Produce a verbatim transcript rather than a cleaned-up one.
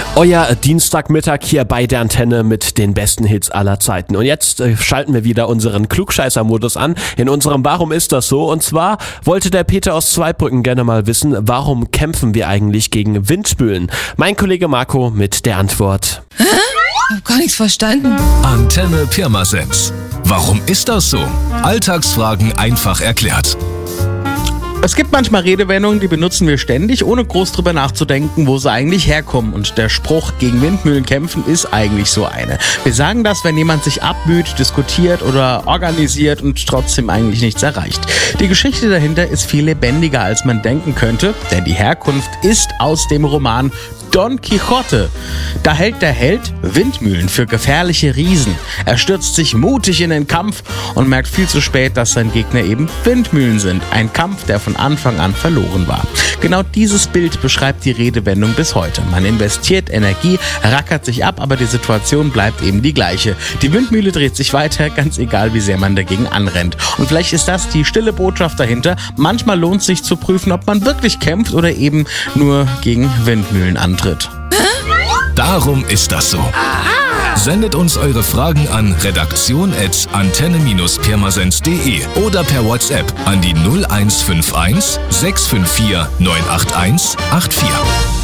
Euer Dienstagmittag hier bei der Antenne mit den besten Hits aller Zeiten. Und jetzt äh, schalten wir wieder unseren Klugscheißer-Modus an in unserem Warum ist das so? Und zwar wollte der Peter aus Zweibrücken gerne mal wissen, warum kämpfen wir eigentlich gegen Windmühlen? Mein Kollege Marco mit der Antwort. Hä? Ich hab gar nichts verstanden. Antenne Pirmasens. Warum ist das so? Alltagsfragen einfach erklärt. Es gibt manchmal Redewendungen, die benutzen wir ständig, ohne groß drüber nachzudenken, wo sie eigentlich herkommen. Und der Spruch gegen Windmühlen kämpfen ist eigentlich so eine. Wir sagen das, wenn jemand sich abmüht, diskutiert oder organisiert und trotzdem eigentlich nichts erreicht. Die Geschichte dahinter ist viel lebendiger, als man denken könnte, denn die Herkunft ist aus dem Roman Don Quixote. Da hält der Held Windmühlen für gefährliche Riesen. Er stürzt sich mutig in den Kampf und merkt viel zu spät, dass sein Gegner eben Windmühlen sind. Ein Kampf, der von Anfang an verloren war. Genau dieses Bild beschreibt die Redewendung bis heute. Man investiert Energie, rackert sich ab, aber die Situation bleibt eben die gleiche. Die Windmühle dreht sich weiter, ganz egal wie sehr man dagegen anrennt. Und vielleicht ist das die stille Botschaft dahinter. Manchmal lohnt es sich zu prüfen, ob man wirklich kämpft oder eben nur gegen Windmühlen antritt. Darum ist das so. Sendet uns eure Fragen an redaktion at antenne pirmasens punkt de oder per WhatsApp an die null eins fünf eins sechs fünf vier neun acht eins acht vier.